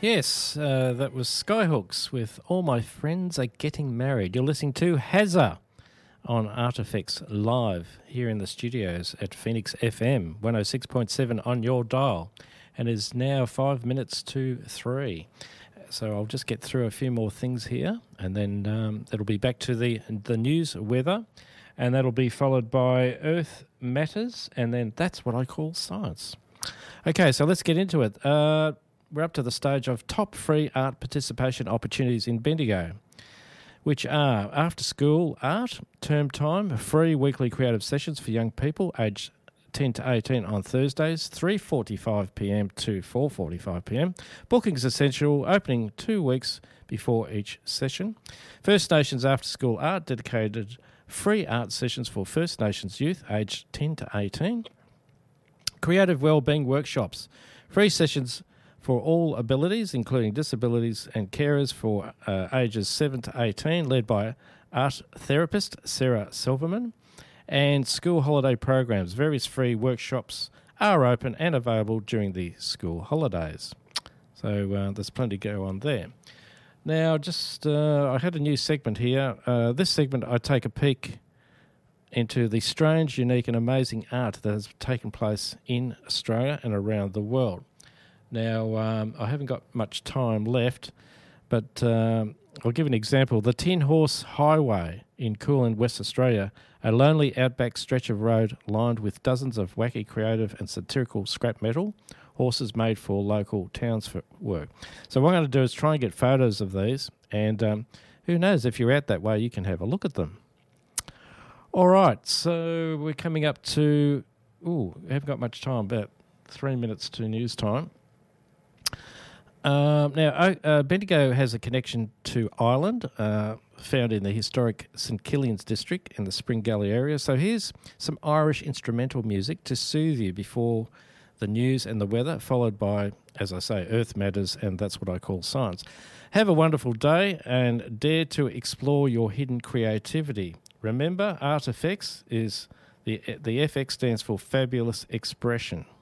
Yes, that was Skyhooks with All My Friends Are Getting Married. You're listening to Hazza on Artifacts Live here in the studios at Phoenix FM 106.7 on your dial, and is now 5 minutes to 3. So I'll just get through a few more things here, and then it'll be back to the news, weather, and that'll be followed by Earth Matters, and then that's what I call science. Okay, so let's get into it. We're up to the stage of top free art participation opportunities in Bendigo, which are after-school art, term time, free weekly creative sessions for young people aged 10 to 18 on Thursdays, 3:45pm to 4:45pm. Bookings essential, opening 2 weeks before each session. First Nations after-school art, dedicated free art sessions for First Nations youth aged 10 to 18. Creative wellbeing workshops, free sessions for all abilities, including disabilities and carers for ages 7 to 18, led by art therapist Sarah Silverman. And school holiday programs. Various free workshops are open and available during the school holidays. So there's plenty to go on there. Now, just I had a new segment here. This segment, I take a peek into the strange, unique and amazing art that has taken place in Australia and around the world. Now, I haven't got much time left, but I'll give an example. The Tin Horse Highway in Coolin, West Australia, a lonely outback stretch of road lined with dozens of wacky, creative and satirical scrap metal horses made for local towns for work. So what I'm going to do is try and get photos of these, and who knows, if you're out that way, you can have a look at them. All right, so we're coming up to, we haven't got much time, about 3 minutes to news time. Now, Bendigo has a connection to Ireland, found in the historic St Killian's district in the Spring Gully area. So here's some Irish instrumental music to soothe you before the news and the weather, followed by, as I say, Earth Matters, and that's what I call science. Have a wonderful day and dare to explore your hidden creativity. Remember, Artifacts is the FX stands for Fabulous Expression.